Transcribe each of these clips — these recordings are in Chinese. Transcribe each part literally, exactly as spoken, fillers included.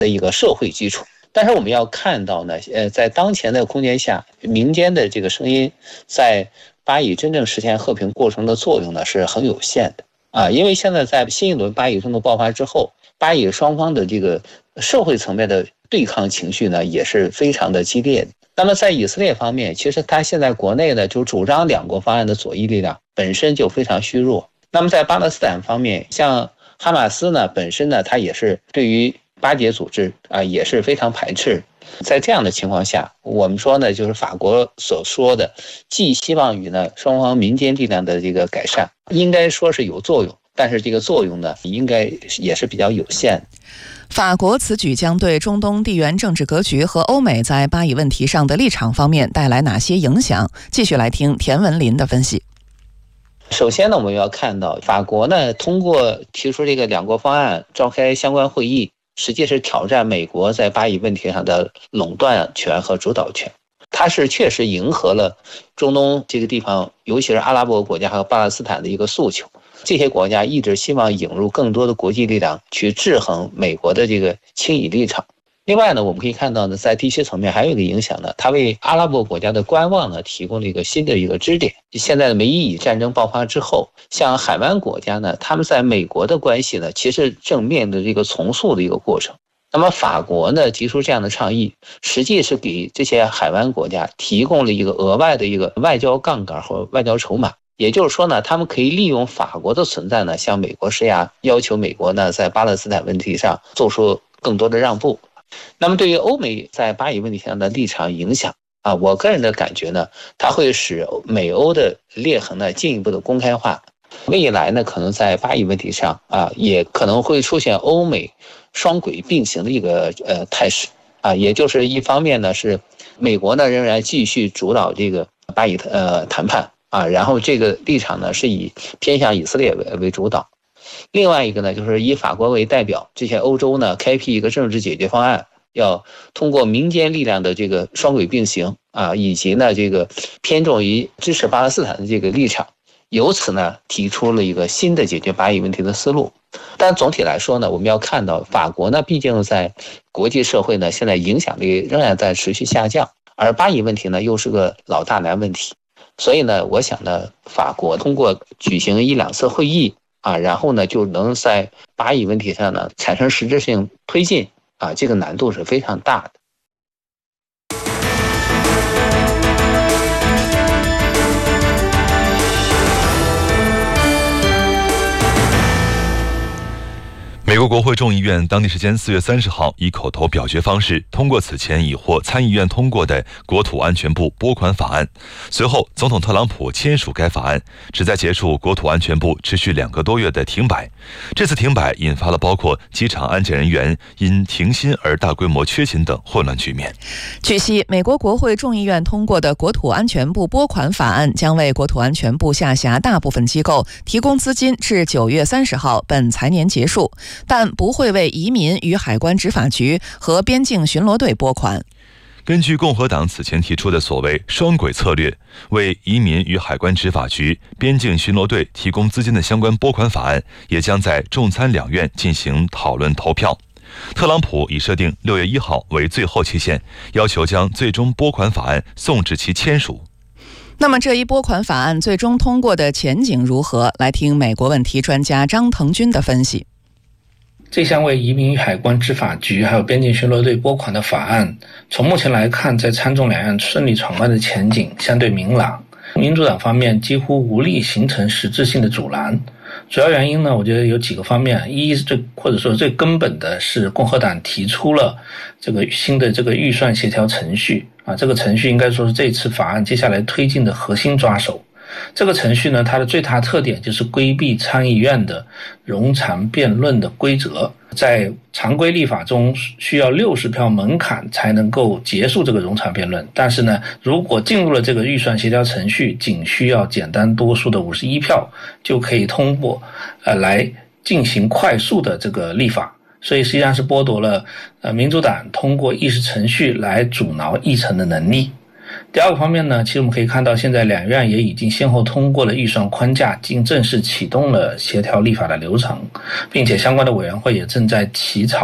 的一个社会基础。但是我们要看到呢，呃，在当前的空间下，民间的这个声音在巴以真正实现和平过程的作用呢是很有限的啊，因为现在在新一轮巴以冲突爆发之后，巴以双方的这个社会层面的对抗情绪呢也是非常的激烈的。那么在以色列方面，其实他现在国内呢就主张两国方案的左翼力量本身就非常虚弱。那么在巴勒斯坦方面，像哈马斯呢本身呢，它也是对于巴解组织啊也是非常排斥。在这样的情况下，我们说呢，就是法国所说的寄希望于呢双方民间力量的这个改善，应该说是有作用，但是这个作用呢应该也是比较有限。 法国此举将对中东地缘政治格局和欧美在巴以问题上的立场方面带来哪些影响？继续来听田文林的分析。 首先呢，我们要看到法国呢通过提出这个两国方案，召开相关会议，实际是挑战美国在巴以问题上的垄断权和主导权。它是确实迎合了中东这个地方，尤其是阿拉伯国家和巴勒斯坦的一个诉求。这些国家一直希望引入更多的国际力量去制衡美国的这个倾倚立场。另外呢，我们可以看到呢，在地区层面还有一个影响呢，它为阿拉伯国家的观望呢提供了一个新的一个支点。现在的美以战争爆发之后，像海湾国家呢，他们在美国的关系呢，其实正面的这个重塑的一个过程。那么法国呢提出这样的倡议，实际是给这些海湾国家提供了一个额外的一个外交杠杆和外交筹码。也就是说呢，他们可以利用法国的存在呢，向美国施压，要求美国呢在巴勒斯坦问题上做出更多的让步。那么对于欧美在巴以问题上的立场影响啊，我个人的感觉呢，它会使美欧的裂痕呢进一步的公开化。未来呢，可能在巴以问题上啊，也可能会出现欧美双轨并行的一个呃态势啊，也就是一方面呢是美国呢仍然继续主导这个巴以呃谈判。啊，然后这个立场呢是以偏向以色列为为主导。另外一个呢，就是以法国为代表，这些欧洲呢开辟一个政治解决方案，要通过民间力量的这个双轨并行啊，以及呢这个偏重于支持巴勒斯坦的这个立场，由此呢提出了一个新的解决巴以问题的思路。但总体来说呢，我们要看到法国呢，毕竟在国际社会呢现在影响力仍然在持续下降，而巴以问题呢又是个老大难问题。所以呢，我想呢，法国通过举行一两次会议啊，然后呢，就能在巴以问题上呢产生实质性推进啊，这个难度是非常大的。 美国国会众议院当地时间四月三十号以口头表决方式通过此前已获参议院通过的国土安全部拨款法案。随后，总统特朗普签署该法案，旨在结束国土安全部持续两个多月的停摆。这次停摆引发了包括机场安检人员因停薪而大规模缺勤等混乱局面。 据悉，美国国会众议院通过的国土安全部拨款法案将为国土安全部下辖大部分机构提供资金至九月三十号本财年结束，但不会为移民与海关执法局和边境巡逻队拨款。 根据共和党此前提出的所谓双轨策略，为移民与海关执法局、边境巡逻队提供资金的相关拨款法案，也将在众参两院进行讨论投票。特朗普已设定六月一号为最后期限，要求将最终拨款法案送至其签署。 那么这一拨款法案最终通过的前景如何？来听美国问题专家张腾军的分析。 这项为移民与海关执法局还有边境巡逻队拨款的法案，从目前来看，在参众两院顺利闯关的前景相对明朗。民主党方面几乎无力形成实质性的阻拦，主要原因呢，我觉得有几个方面。一是最或者说最根本的是共和党提出了这个新的这个预算协调程序啊，这个程序应该说是这次法案接下来推进的核心抓手。这个程序呢，它的最大特点就是规避参议院的冗长辩论的规则。在常规立法中需要六十票门槛才能够结束这个冗长辩论，但是呢，如果进入了这个预算协调程序，仅需要简单多数的五十一票就可以通过呃来进行快速的这个立法。所以实际上是剥夺了呃民主党通过议事程序来阻挠议程的能力。第二个方面呢，其实我们可以看到，现在两院也已经先后通过了预算框架，已经正式启动了协调立法的流程，并且相关的委员会也正在起草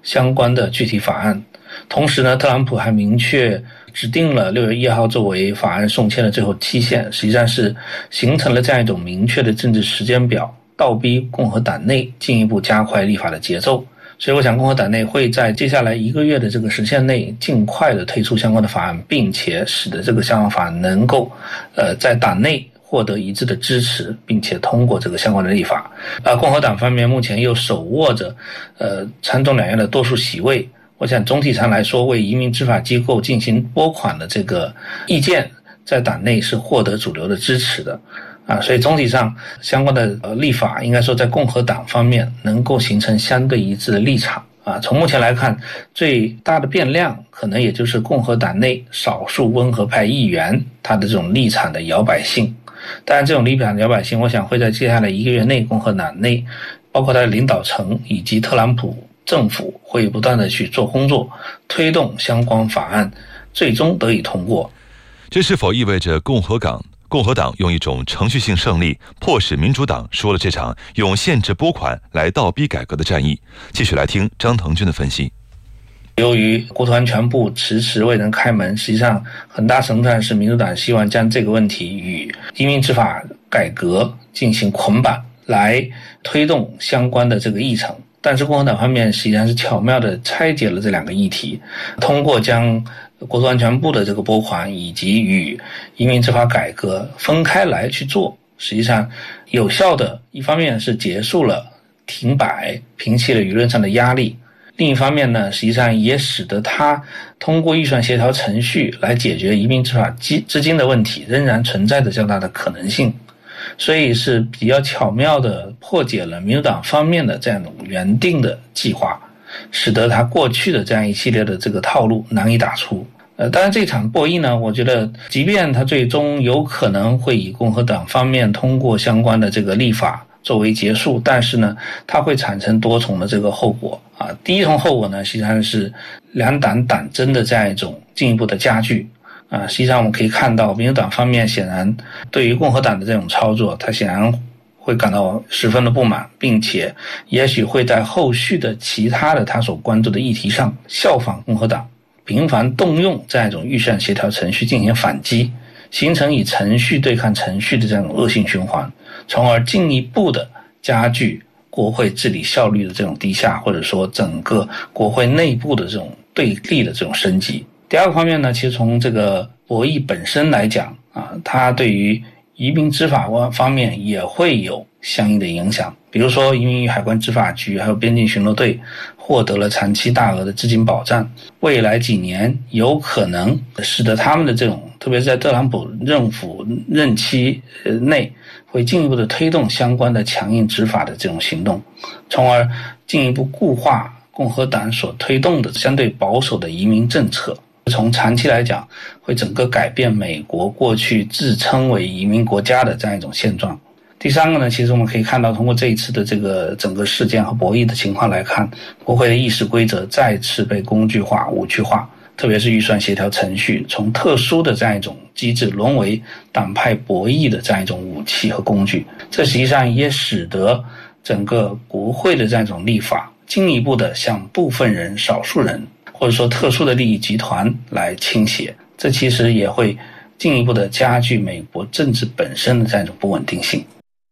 相关的具体法案。同时呢，特朗普还明确指定了六月一号作为法案送签的最后期限，实际上是形成了这样一种明确的政治时间表，倒逼共和党内进一步加快立法的节奏。所以我想共和党内会在接下来一个月的这个时限内尽快的推出相关的法案，并且使得这个相关法案能够呃在党内获得一致的支持，并且通过这个相关的立法。而共和党方面目前又手握着呃参众两院的多数席位，我想总体上来说，为移民执法机构进行拨款的这个意见在党内是获得主流的支持的啊，所以总体上相关的呃立法应该说在共和党方面能够形成相对一致的立场啊。从目前来看，最大的变量可能也就是共和党内少数温和派议员他的这种立场的摇摆性。当然这种立场的摇摆性，我想会在接下来一个月内共和党内包括他的领导层以及特朗普政府会不断的去做工作，推动相关法案最终得以通过。 这是否意味着共和党共和党用一种程序性胜利，迫使民主党输了这场用限制拨款来倒逼改革的战役？继续来听张腾军的分析。 由于国土安全部迟迟未能开门，实际上很大程度上是民主党希望将这个问题与移民执法改革进行捆绑，来推动相关的这个议程。但是共和党方面实际上是巧妙地拆解了这两个议题，通过将国土安全部的这个拨款以及与移民执法改革分开来去做，实际上有效的一方面是结束了停摆，平息了舆论上的压力，另一方面呢，实际上也使得他通过预算协调程序来解决移民执法资金的问题仍然存在着较大的可能性。所以是比较巧妙地破解了民主党方面的这样一种原定的计划，使得他过去的这样一系列的这个套路难以打出。呃，当然这场博弈呢，我觉得即便他最终有可能会以共和党方面通过相关的这个立法作为结束，但是呢，它会产生多重的这个后果啊。第一重后果呢，实际上是两党党争的这样一种进一步的加剧。啊，实际上我们可以看到，民主党方面显然对于共和党的这种操作，他显然会感到十分的不满，并且也许会在后续的其他的他所关注的议题上效仿共和党，频繁动用这样一种预算协调程序进行反击，形成以程序对抗程序的这样一种恶性循环，从而进一步的加剧国会治理效率的这种低下，或者说整个国会内部的这种对立的这种升级。第二个方面呢，其实从这个博弈本身来讲啊，它对于移民执法方面也会有相应的影响。比如说移民与海关执法局还有边境巡逻队获得了长期大额的资金保障，未来几年有可能使得他们的这种，特别是在特朗普政府任期内，会进一步的推动相关的强硬执法的这种行动，从而进一步固化共和党所推动的相对保守的移民政策。从长期来讲，会整个改变美国过去自称为移民国家的这样一种现状。第三个呢，其实我们可以看到，通过这一次的这个整个事件和博弈的情况来看，国会的议事规则再次被工具化、武器化，特别是预算协调程序，从特殊的这样一种机制沦为党派博弈的这样一种武器和工具。这实际上也使得整个国会的这样一种立法进一步的向部分人、少数人或者说特殊的利益集团来倾斜，这其实也会进一步的加剧美国政治本身的这样一种不稳定性。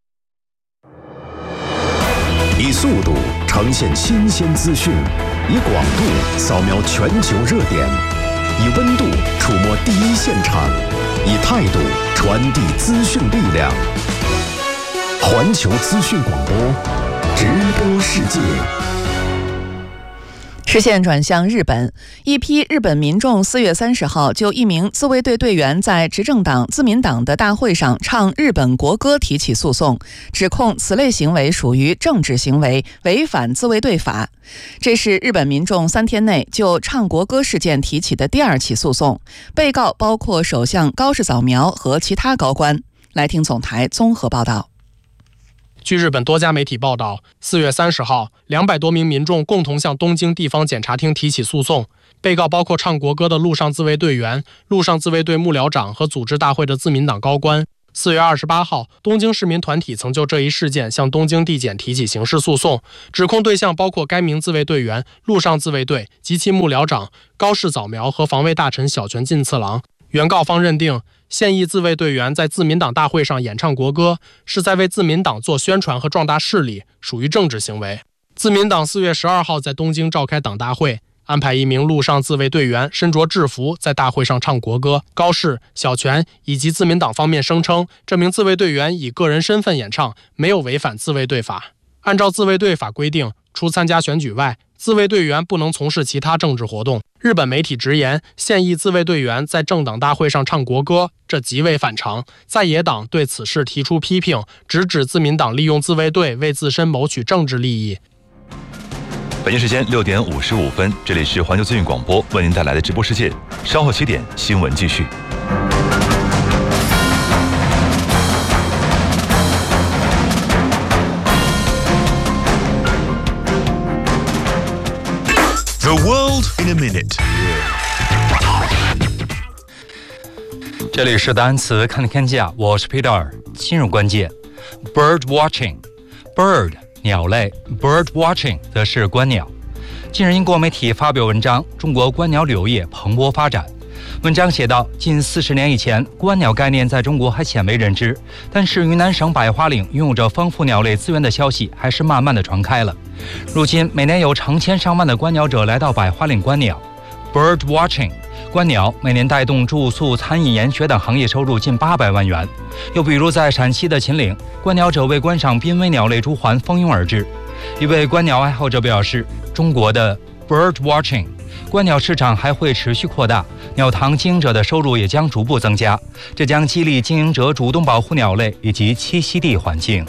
以速度呈现新鲜资讯，以广度扫描全球热点，以温度触摸第一现场，以态度传递资讯力量。环球资讯广播，直播世界。 视线转向日本，一批日本民众四月三十号就一名自卫队队员在执政党自民党的大会上唱日本国歌提起诉讼，指控此类行为属于政治行为，违反自卫队法。这是日本民众三天内就唱国歌事件提起的第二起诉讼，被告包括首相高市早苗和其他高官。来听总台综合报道。 据日本多家媒体报道，四月三十号，两百多名民众共同向东京地方检察厅提起诉讼，被告包括唱国歌的陆上自卫队员、陆上自卫队幕僚长和组织大会的自民党高官。 四月二十八号，东京市民团体曾就这一事件向东京地检提起刑事诉讼，指控对象包括该名自卫队员、陆上自卫队及其幕僚长高市早苗和防卫大臣小泉进次郎。原告方认定，现役自卫队员在自民党大会上演唱国歌，是在为自民党做宣传和壮大势力，属于政治行为。自民党四月十二号在东京召开党大会，安排一名陆上自卫队员身着制服在大会上唱国歌，高市、小泉以及自民党方面声称，这名自卫队员以个人身份演唱，没有违反自卫队法。按照自卫队法规定，除参加选举外，自卫队员不能从事其他政治活动。日本媒体直言，现役自卫队员在政党大会上唱国歌，这极为反常。在野党对此事提出批评，直指自民党利用自卫队为自身谋取政治利益。 北京时间六点五十五分，这里是环球资讯广播为您带来的直播世界。稍后七点，新闻继续。 The world in a minute。 这里是单词看天下，我是 Peter。今日关键 ：bird watching。bird 鸟类 ，bird watching 则是观鸟。近日，英国媒体发表文章，中国观鸟旅游业蓬勃发展。文章写道，近四十年以前，观鸟概念在中国还鲜为人知，但是云南省百花岭拥有着丰富鸟类资源的消息还是慢慢的传开了。如今，每年有成千上万的观鸟者来到百花岭观鸟。bird watching 观鸟每年带动住宿、餐饮、研学等行业收入近八百万元。又比如在陕西的秦岭，观鸟者为观赏濒危鸟类朱鹮蜂拥而至。一位观鸟爱好者表示，中国的 bird watching 观鸟市场还会持续扩大，鸟塘经营者的收入也将逐步增加，这将激励经营者主动保护鸟类以及栖息地环境。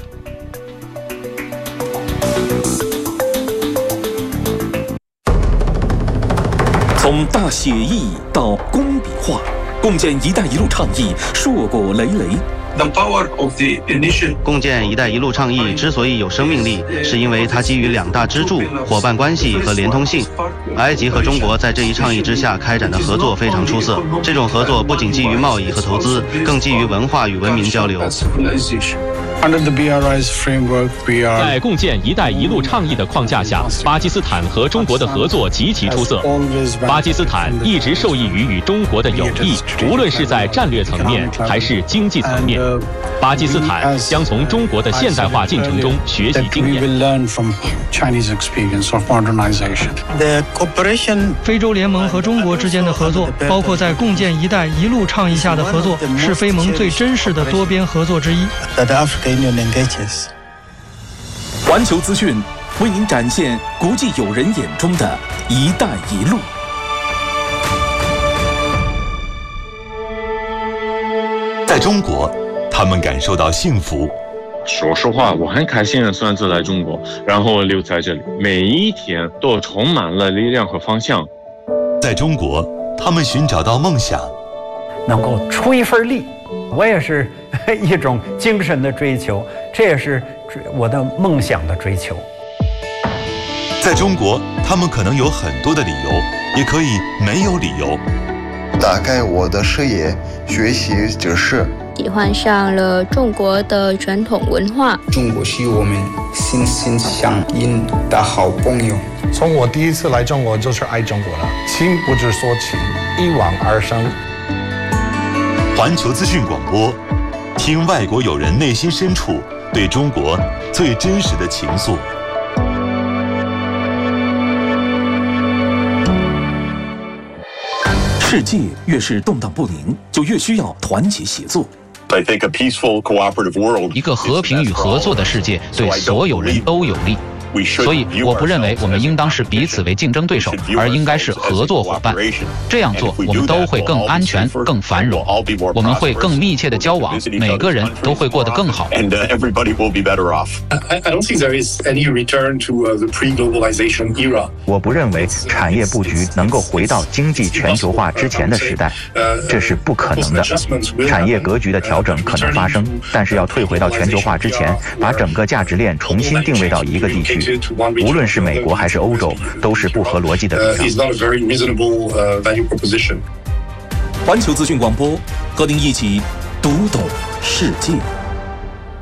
从大写意到工笔画，共建“一带一路”倡议硕果累累。 共建“一带一路”倡议之所以有生命力，是因为它基于两大支柱：伙伴关系和连通性。埃及和中国在这一倡议之下开展的合作非常出色。这种合作不仅基于贸易和投资，更基于文化与文明交流。 在共建“一带一路”倡议的框架下，巴基斯坦和中国的合作极其出色。巴基斯坦一直受益于与中国的友谊，无论是在战略层面还是经济层面。巴基斯坦将从中国的现代化进程中学习经验。 非洲联盟和中国之间的合作，包括在共建“一带一路”倡议下的合作，是非盟最真实的多边合作之一。 环球资讯为您展现国际友人眼中的一带一路。 在中国，他们感受到幸福。 说实话，我很开心的选择来中国，然后留在这里，每一天都充满了力量和方向。 在中国，他们寻找到梦想， 能够出一份力，我也是一种精神的追求，这也是我的梦想的追求。 在中国，他们可能有很多的理由，也可以没有理由。 打开我的视野，学习知识， 喜欢上了中国的传统文化。 中国是我们心心相印的好朋友。 从我第一次来中国就是爱中国了，情不知所起，一往而生。 环球资讯广播，听外国友人内心深处对中国最真实的情愫。 世界越是动荡不宁，就越需要团结协作。 一个和平与合作的世界对所有人都有利。所以，我不认为我们应当是彼此为竞争对手，而应该是合作伙伴。这样做，我们都会更安全、更繁荣，我们会更密切的交往，每个人都会过得更好。 我不认为产业布局能够回到经济全球化之前的时代，这是不可能的。产业格局的调整可能发生，但是要退回到全球化之前，把整个价值链重新定位到一个地区。无论是美国还是欧洲，都是不合逻辑的主张。 环球资讯广播，和您一起读懂世界。